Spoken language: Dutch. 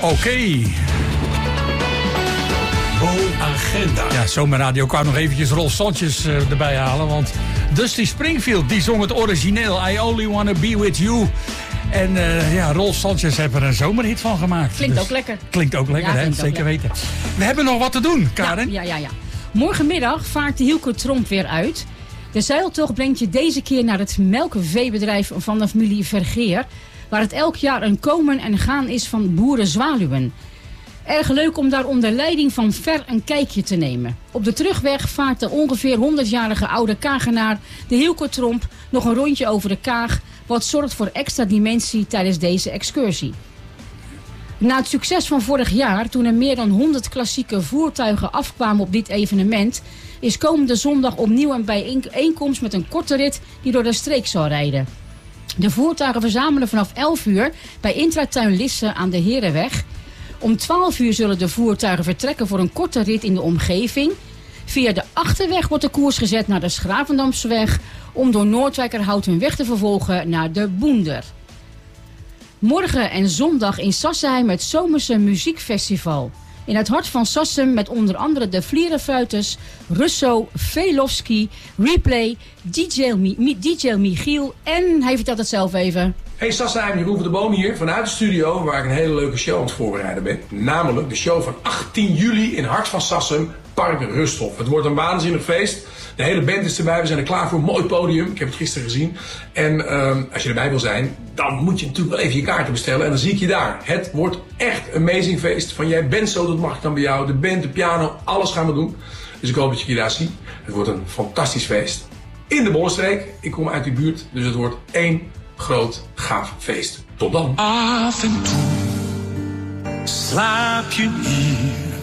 Oké. Agenda. Ja, Zomerradio kwam nog eventjes Rolf Sanchez erbij halen. Want Dusty Springfield, die zong het origineel I Only Wanna Be With You. En Rolf Sanchez heeft er een zomerhit van gemaakt. Klinkt ook lekker. Klinkt ook lekker, hè? Zeker weten. We hebben nog wat te doen, Karen. Ja. Morgenmiddag vaart de Hielke Tromp weer uit. De zeiltocht brengt je deze keer naar het melkveebedrijf van de familie Vergeer, waar het elk jaar een komen en gaan is van boerenzwaluwen. Erg leuk om daar onder leiding van Ver een kijkje te nemen. Op de terugweg vaart de ongeveer 100-jarige oude kagenaar, de Hielke Tromp, nog een rondje over de kaag, wat zorgt voor extra dimensie tijdens deze excursie. Na het succes van vorig jaar, toen er meer dan 100 klassieke voertuigen afkwamen op dit evenement, is komende zondag opnieuw een bijeenkomst met een korte rit die door de streek zal rijden. De voertuigen verzamelen vanaf 11 uur bij Intratuin Lisse aan de Herenweg. Om 12 uur zullen de voertuigen vertrekken voor een korte rit in de omgeving. Via de achterweg wordt de koers gezet naar de Schravendamseweg om door Noordwijkerhout hun weg te vervolgen naar de Boender. Morgen en zondag in Sassenheim het Zomerse Muziekfestival. In het hart van Sassem met onder andere de Vlierenfluiters, Russo, Velofsky, Replay, DJ Michiel en hij vertelt het zelf even. Hey Sassenheim, Jeroen van de Boom hier vanuit de studio waar ik een hele leuke show aan het voorbereiden ben. Namelijk de show van 18 juli in Hart van Sassem, Park Rusthof. Het wordt een waanzinnig feest. De hele band is erbij, we zijn er klaar voor. Mooi podium, ik heb het gisteren gezien. En als je erbij wil zijn, dan moet je natuurlijk wel even je kaarten bestellen. En dan zie ik je daar. Het wordt echt een amazing feest. Van jij bent zo, dat mag ik dan bij jou. De band, de piano, alles gaan we doen. Dus ik hoop dat je je daar ziet. Het wordt een fantastisch feest. In de Bollenstreek, ik kom uit die buurt. Dus het wordt één groot, gaaf feest. Tot dan. Af en toe slaap je hier